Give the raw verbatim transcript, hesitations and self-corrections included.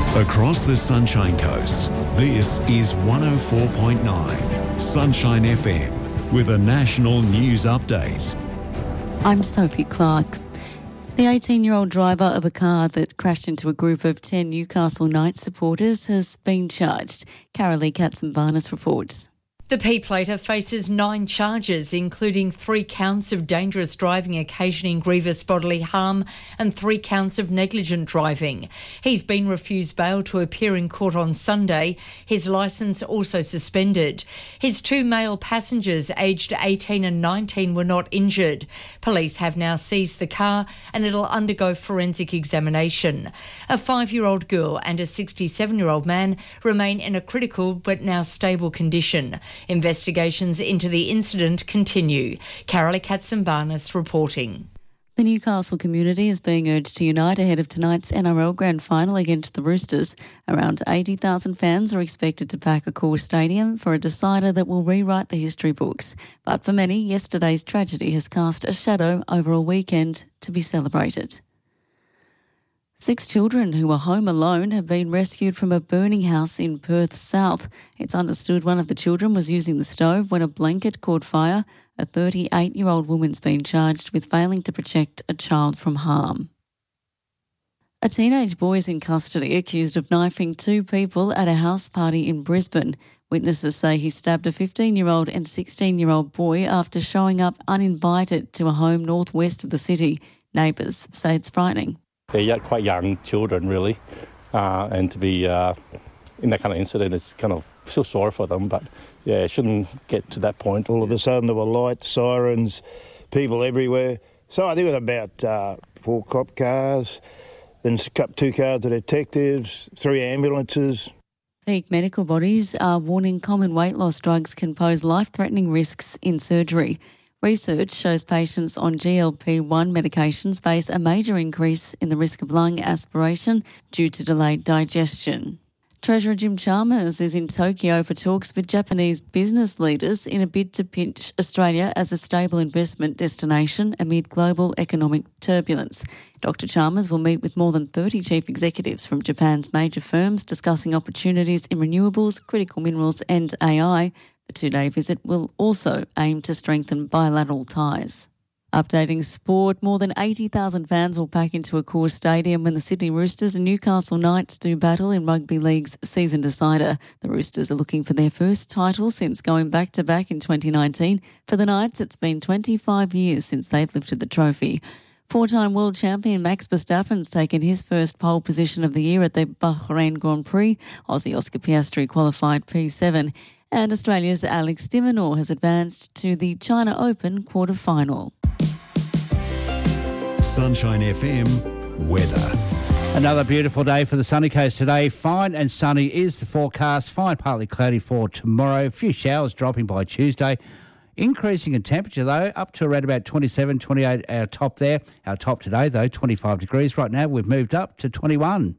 Across the Sunshine Coast, this is one oh four point nine Sunshine F M with a national news update. I'm Sophie Clark. The eighteen-year-old driver of a car that crashed into a group of ten Newcastle Knights supporters has been charged. Carolee Katzenbarnis reports. The P-plater faces nine charges, including three counts of dangerous driving occasioning grievous bodily harm and three counts of negligent driving. He's been refused bail to appear in court on Sunday, his licence also suspended. His two male passengers, aged eighteen and nineteen, were not injured. Police have now seized the car and it'll undergo forensic examination. A five-year-old girl and a sixty-seven-year-old man remain in a critical but now stable condition. Investigations into the incident continue. Carolee Katzenbarnis reporting. The Newcastle community is being urged to unite ahead of tonight's N R L Grand Final against the Roosters. Around eighty thousand fans are expected to pack Accor Stadium for a decider that will rewrite the history books. But for many, yesterday's tragedy has cast a shadow over a weekend to be celebrated. Six children who were home alone have been rescued from a burning house in Perth South. It's understood one of the children was using the stove when a blanket caught fire. A thirty-eight-year-old woman's been charged with failing to protect a child from harm. A teenage boy is in custody accused of knifing two people at a house party in Brisbane. Witnesses say he stabbed a fifteen-year-old and sixteen-year-old boy after showing up uninvited to a home northwest of the city. Neighbours say it's frightening. They're quite young children, really, uh, and to be uh, in that kind of incident, it's kind of feel sorry for them, but yeah, it shouldn't get to that point. All of a sudden there were lights, sirens, people everywhere. So I think it was about uh, four cop cars, then two cars of detectives, three ambulances. Peak medical bodies are warning common weight loss drugs can pose life-threatening risks in surgery. Research shows patients on G L P one medications face a major increase in the risk of lung aspiration due to delayed digestion. Treasurer Jim Chalmers is in Tokyo for talks with Japanese business leaders in a bid to pitch Australia as a stable investment destination amid global economic turbulence. Doctor Chalmers will meet with more than thirty chief executives from Japan's major firms discussing opportunities in renewables, critical minerals and A I. The two-day visit will also aim to strengthen bilateral ties. Updating sport, more than eighty thousand fans will pack into Accor Stadium when the Sydney Roosters and Newcastle Knights do battle in Rugby League's season decider. The Roosters are looking for their first title since going back-to-back in twenty nineteen. For the Knights, it's been twenty-five years since they've lifted the trophy. Four-time world champion Max Verstappen's taken his first pole position of the year at the Bahrain Grand Prix. Aussie Oscar Piastri qualified P seven. And Australia's Alex de Minaur has advanced to the China Open quarter-final. Sunshine F M weather. Another beautiful day for the sunny coast today. Fine and sunny is the forecast. Fine, partly cloudy for tomorrow. A few showers dropping by Tuesday. Increasing in temperature, though, up to around about twenty-seven, twenty-eight, our top there. Our top today, though, twenty-five degrees. Right now, we've moved up to twenty-one.